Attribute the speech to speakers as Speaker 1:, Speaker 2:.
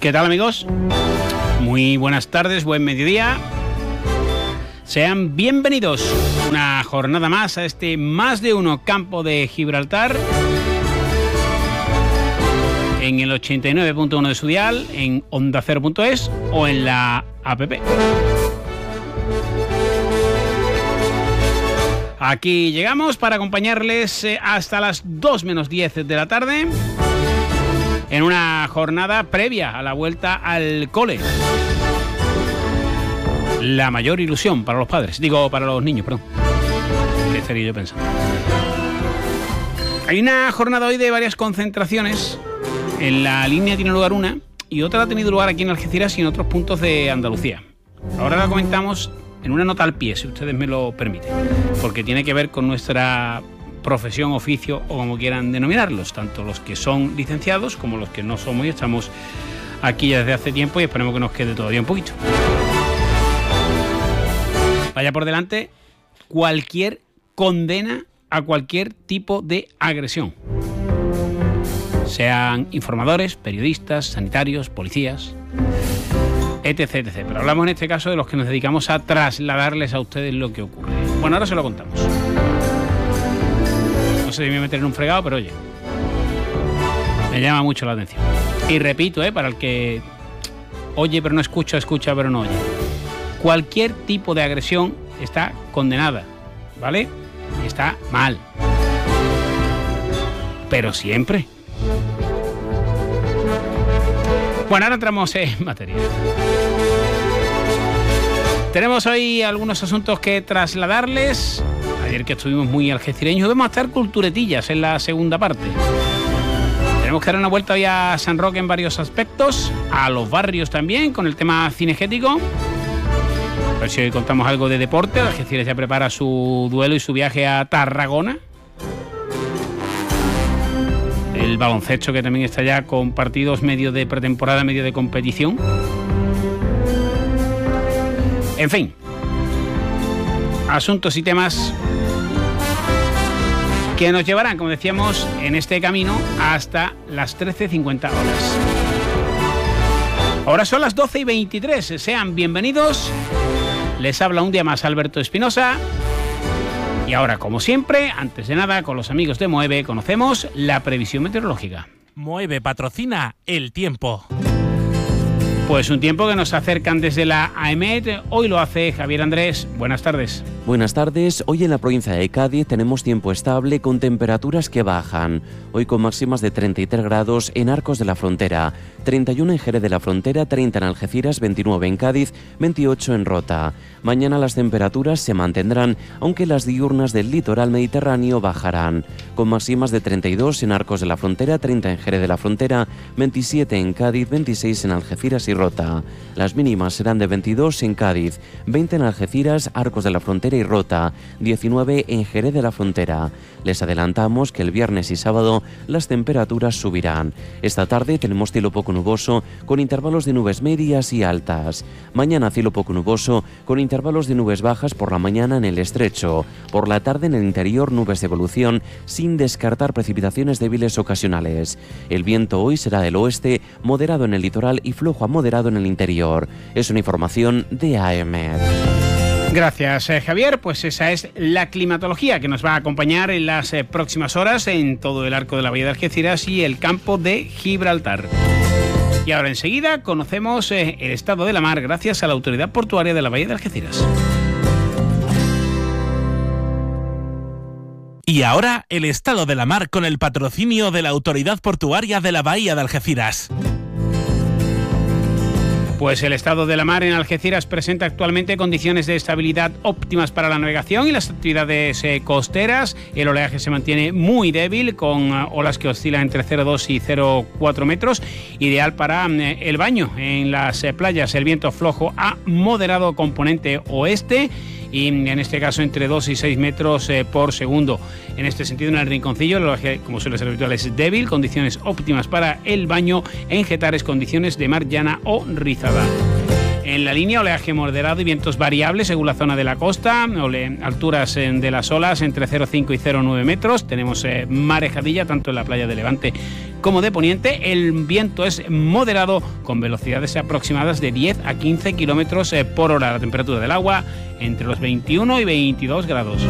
Speaker 1: ¿Qué tal, amigos? Muy buenas tardes, buen mediodía. Sean bienvenidos una jornada más a este Más de Uno Campo de Gibraltar en el 89.1 de su dial, en ondacero.es o en la app. Aquí llegamos para acompañarles hasta las 2 menos 10 de la tarde en una jornada previa a la vuelta al cole. La mayor ilusión para los padres, para los niños, perdón. ¿Qué estaría yo pensando? Hay una jornada hoy de varias concentraciones. En la línea tiene lugar una y otra ha tenido lugar aquí en Algeciras y en otros puntos de Andalucía. Ahora la comentamos en una nota al pie, si ustedes me lo permiten, porque tiene que ver con nuestra profesión, oficio o como quieran denominarlos, tanto los que son licenciados como los que no somos y estamos aquí ya desde hace tiempo y esperemos que nos quede todavía un poquito. Vaya por delante cualquier condena a cualquier tipo de agresión. Sean informadores, periodistas, sanitarios, policías, etc, etc. Pero hablamos en este caso de los que nos dedicamos a trasladarles a ustedes lo que ocurre. Bueno, ahora se lo contamos. No sé si me voy a meter en un fregado, pero oye, me llama mucho la atención. Y repito, para el que oye pero no escucha, escucha pero no oye. Cualquier tipo de agresión está condenada, ¿vale? Está mal. Pero siempre. Bueno, ahora entramos en materia. Tenemos hoy algunos asuntos que trasladarles. Ayer que estuvimos muy algecireños, vamos a estar culturetillas en la segunda parte. Tenemos que dar una vuelta hoy a San Roque en varios aspectos, a los barrios también, con el tema cinegético. A ver si hoy contamos algo de deporte. Algeciras ya prepara su duelo y su viaje a Tarragona. El baloncesto, que también está ya con partidos medio de pretemporada, medio de competición. En fin, asuntos y temas que nos llevarán, como decíamos, en este camino hasta las 13:50 horas. Ahora son las 12:23. Sean bienvenidos. Les habla un día más Alberto Espinosa. Y ahora, como siempre, antes de nada, con los amigos de Moeve, conocemos la previsión meteorológica.
Speaker 2: Moeve patrocina el tiempo.
Speaker 1: Pues un tiempo que nos acercan desde la AEMET. Hoy lo hace Javier Andrés. Buenas tardes.
Speaker 3: Buenas tardes. Hoy en la provincia de Cádiz tenemos tiempo estable con temperaturas que bajan. Hoy con máximas de 33 grados en Arcos de la Frontera, 31 en Jerez de la Frontera, 30 en Algeciras, 29 en Cádiz, 28 en Rota. Mañana las temperaturas se mantendrán, aunque las diurnas del litoral mediterráneo bajarán. Con máximas de 32 en Arcos de la Frontera, 30 en Jerez de la Frontera, 27 en Cádiz, 26 en Algeciras y Rota. Las mínimas serán de 22 en Cádiz, 20 en Algeciras, Arcos de la Frontera y Rota, 19 en Jerez de la Frontera. Les adelantamos que el viernes y sábado las temperaturas subirán. Esta tarde tenemos cielo poco nuboso con intervalos de nubes medias y altas. Mañana cielo poco nuboso con intervalos de nubes bajas por la mañana en el estrecho. Por la tarde en el interior nubes de evolución sin descartar precipitaciones débiles ocasionales. El viento hoy será del oeste, moderado en el litoral y flojo a moderado en el interior. Es una información de AEMET.
Speaker 1: Gracias, Javier. Pues esa es la climatología que nos va a acompañar en las próximas horas en todo el arco de la Bahía de Algeciras y el campo de Gibraltar. Y ahora enseguida conocemos el estado de la mar gracias a la Autoridad Portuaria de la Bahía de Algeciras.
Speaker 2: Y ahora el estado de la mar con el patrocinio de la Autoridad Portuaria de la Bahía de Algeciras.
Speaker 1: Pues el estado de la mar en Algeciras presenta actualmente condiciones de estabilidad óptimas para la navegación y las actividades costeras. El oleaje se mantiene muy débil, con olas que oscilan entre 0,2 y 0,4 metros, ideal para el baño en las playas. El viento flojo a moderado componente oeste y en este caso entre 2 y 6 metros por segundo. En este sentido, en el Rinconcillo, el oleaje, como suele ser habitual, es débil, condiciones óptimas para el baño en Getares, condiciones de mar llana o rizada. En la línea, oleaje moderado y vientos variables según la zona de la costa, alturas de las olas entre 0,5 y 0,9 metros. Tenemos marejadilla tanto en la playa de Levante como de Poniente. El viento es moderado con velocidades aproximadas de 10 a 15 kilómetros por hora. La temperatura del agua entre los 21 y 22 grados.